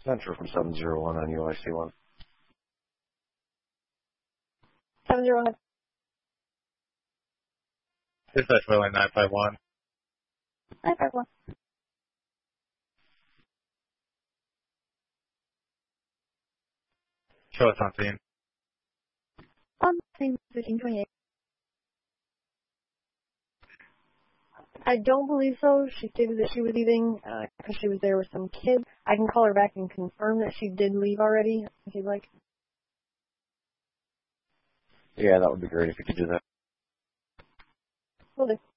Center from 701 on UIC 1. 701. Dispatch Wayline 951. 951. Show us on scene. On scene, 1528. I don't believe so. She stated that she was leaving because she was there with some kid. I can call her back and confirm that she did leave already, if you'd like. Yeah, that would be great if you could do that. Will do.